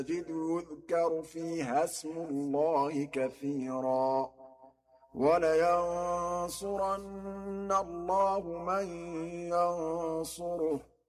تجد يذكر فيها اسم الله كثيرا ولينصرن الله من ينصره